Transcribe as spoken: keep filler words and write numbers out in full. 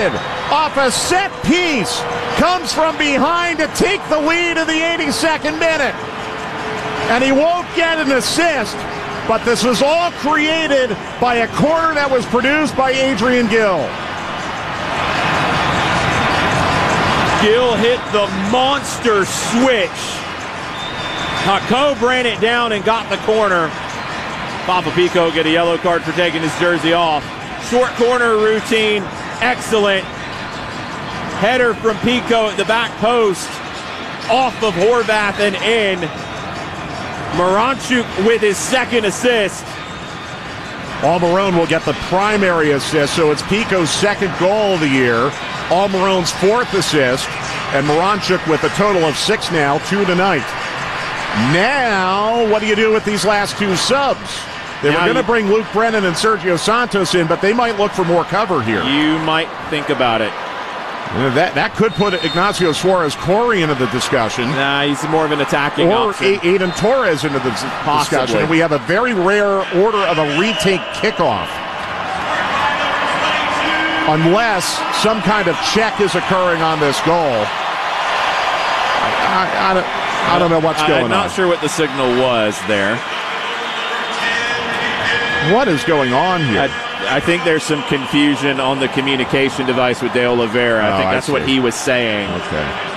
Brennan off a set piece comes from behind to take the lead in the eighty-second minute. And he won't get an assist, but this was all created by a corner that was produced by Adrian Gill. Gill hit the monster switch. Hakob ran it down and got the corner. Papa Pico get a yellow card for taking his jersey off. Short corner routine, excellent. Header from Pico at the back post, off of Horvath and in. Moranchuk with his second assist. Almiron will get the primary assist, so it's Pico's second goal of the year. Almiron's fourth assist, and Moranchuk with a total of six now, two tonight. Now, what do you do with these last two subs? They now were going to bring Luke Brennan and Sergio Santos in, but they might look for more cover here. You might think about it. That that could put Ignacio Suarez Corey into the discussion. Nah, he's more of an attacking or option. Or Aiden Torres into the Possibly. discussion. And we have a very rare order of a retake kickoff. Unless some kind of check is occurring on this goal. I, I, I, don't, I don't know what's going on. I'm not on. sure what the signal was there. What is going on here? I, I think there's some confusion on the communication device with De Oliveira. I oh, think that's I what he was saying. Okay.